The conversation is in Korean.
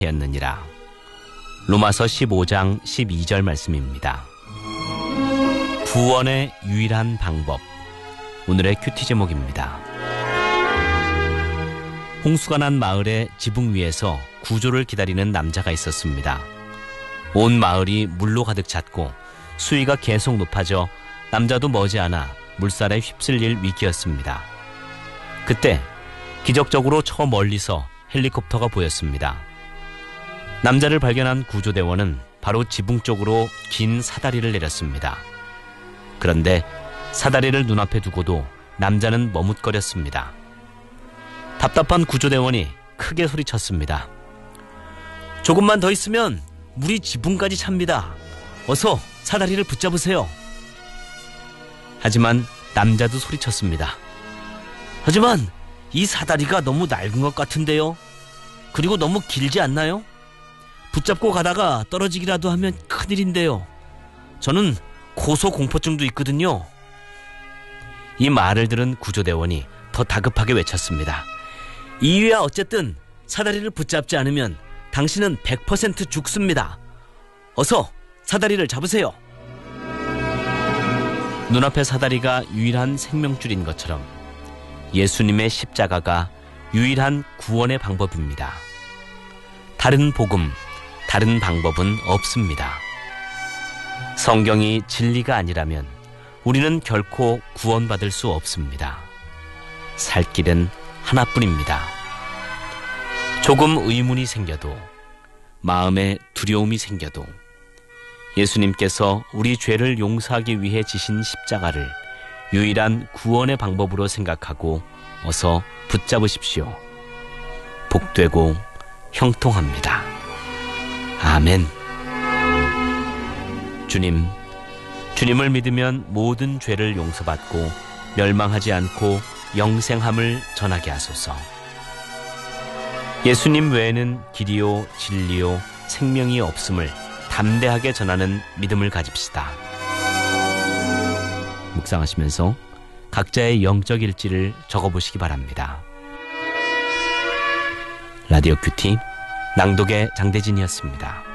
되었느니라. 로마서 15장 12절 말씀입니다. 구원의 유일한 방법. 오늘의 큐티 제목입니다. 홍수가 난 마을의 지붕 위에서 구조를 기다리는 남자가 있었습니다. 온 마을이 물로 가득 찼고 수위가 계속 높아져 남자도 머지않아 물살에 휩쓸릴 위기였습니다. 그때 기적적으로 저 멀리서 헬리콥터가 보였습니다. 남자를 발견한 구조대원은 바로 지붕 쪽으로 긴 사다리를 내렸습니다. 그런데 사다리를 눈앞에 두고도 남자는 머뭇거렸습니다. 답답한 구조대원이 크게 소리쳤습니다. 조금만 더 있으면 물이 지붕까지 찹니다. 어서 사다리를 붙잡으세요. 하지만 남자도 소리쳤습니다. 하지만 이 사다리가 너무 낡은 것 같은데요. 그리고 너무 길지 않나요? 붙잡고 가다가 떨어지기라도 하면 큰일인데요. 저는 고소공포증도 있거든요. 이 말을 들은 구조대원이 더 다급하게 외쳤습니다. 이유야 어쨌든 사다리를 붙잡지 않으면 당신은 100% 죽습니다. 어서 사다리를 잡으세요. 눈앞의 사다리가 유일한 생명줄인 것처럼 예수님의 십자가가 유일한 구원의 방법입니다. 다른 복음, 다른 방법은 없습니다. 성경이 진리가 아니라면 우리는 결코 구원받을 수 없습니다. 살 길은 하나뿐입니다. 조금 의문이 생겨도, 마음에 두려움이 생겨도 예수님께서 우리 죄를 용서하기 위해 지신 십자가를 유일한 구원의 방법으로 생각하고 어서 붙잡으십시오. 복되고 형통합니다. 아멘. 주님을 믿으면 모든 죄를 용서받고 멸망하지 않고 영생함을 전하게 하소서. 예수님 외에는 길이요 진리요 생명이 없음을 담대하게 전하는 믿음을 가집시다. 묵상하시면서 각자의 영적 일지를 적어보시기 바랍니다. 라디오 큐티 낭독의 장대진이었습니다.